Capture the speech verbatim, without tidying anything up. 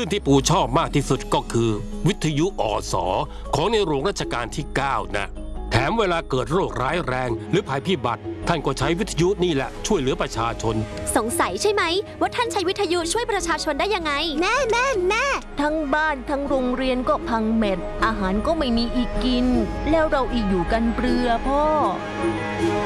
ลื่นที่ปู่ชอบมากที่สุดก็คือวิทยุอสของในหลวงรัชกาลที่เก้านะแถมเวลาเกิดโรคร้ายแรงหรือภัยพิบัติท่านก็ใช้วิทยุนี่แหละช่วยเหลือประชาชนสงสัยใช่ไหมว่าท่านใช้วิทยุช่วยประชาชนได้ยังไงแน่แน่แน่ทั้งบ้านทั้งโรงเรียนก็พังเม็ดอาหารก็ไม่มีอีกกินแล้วเราอีกอยู่กันเปลือพ่อ